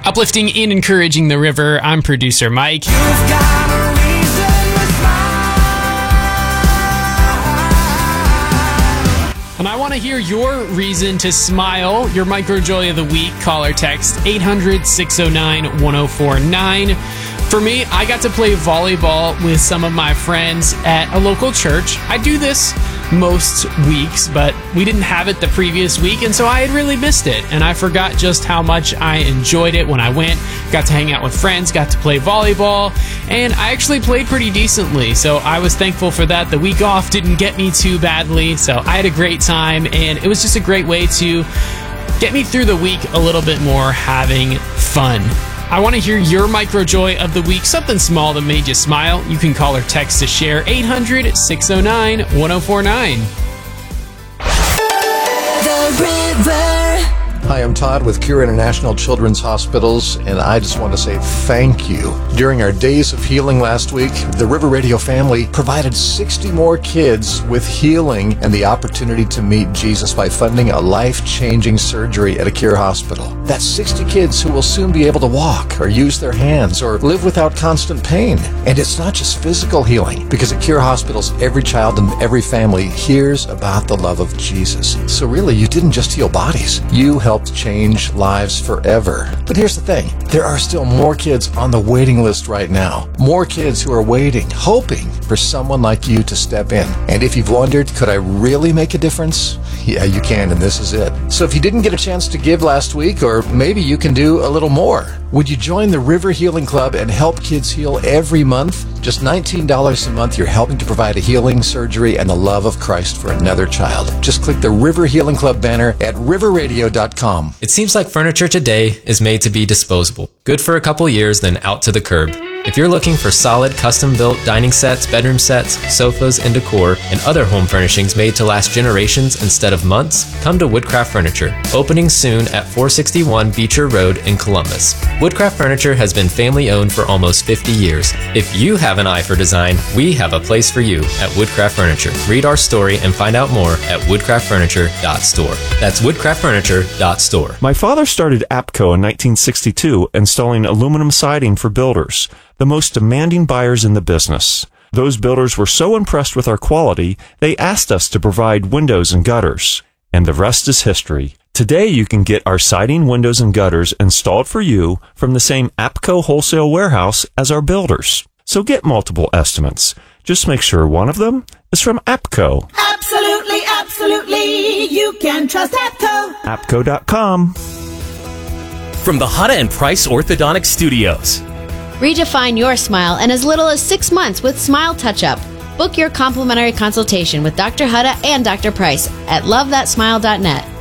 Uplifting and encouraging the river, I'm producer Mike. You've got a reason to smile. And I want to hear your reason to smile, your micro joy of the week. Call or text 800-609-1049. For me, I got to play volleyball with some of my friends at a local church. I do this most weeks, but we didn't have it the previous week, and so I had really missed it, and I forgot just how much I enjoyed it when I went. Got to hang out with friends, got to play volleyball, and I actually played pretty decently, so I was thankful for that. The week off didn't get me too badly, so I had a great time, and it was just a great way to get me through the week a little bit more, having fun. I want to hear your micro joy of the week, something small that made you smile. You can call or text to share 800-609-1049. The river. Hi, I'm Todd with Cure International Children's Hospitals, and I just want to say thank you. During our Days of Healing last week, the River Radio family provided 60 more kids with healing and the opportunity to meet Jesus by funding a life-changing surgery at a Cure hospital. That's 60 kids who will soon be able to walk or use their hands or live without constant pain. And it's not just physical healing, because at Cure hospitals, every child and every family hears about the love of Jesus. So really, you didn't just heal bodies. You helped change lives forever. But here's the thing. There are still more kids on the waiting list right now. More kids who are waiting, hoping for someone like you to step in. And if you've wondered, could I really make a difference? Yeah, you can, and this is it. So if you didn't get a chance to give last week, or maybe you can do a little more, would you join the River Healing Club and help kids heal every month? Just $19 a month, you're helping to provide a healing, surgery, and the love of Christ for another child. Just click the River Healing Club banner at riverradio.com. It seems like furniture today is made to be disposable. Good for a couple years, then out to the curb. If you're looking for solid, custom-built dining sets, bedroom sets, sofas, and decor, and other home furnishings made to last generations instead of months, come to Woodcraft Furniture, opening soon at 461 Beecher Road in Columbus. Woodcraft Furniture has been family-owned for almost 50 years. If you have an eye for design, we have a place for you at Woodcraft Furniture. Read our story and find out more at woodcraftfurniture.store. That's woodcraftfurniture.store. My father started APCO in 1962, installing aluminum siding for builders, the most demanding buyers in the business. Those builders were so impressed with our quality, they asked us to provide windows and gutters. And the rest is history. Today you can get our siding, windows, and gutters installed for you from the same APCO wholesale warehouse as our builders. So get multiple estimates. Just make sure one of them is from APCO. Absolutely, absolutely. You can trust APCO. APCO.com. From the Hutta and Price Orthodontic Studios. Redefine your smile in as little as 6 months with Smile Touch-Up. Book your complimentary consultation with Dr. Hutta and Dr. Price at lovethatsmile.net.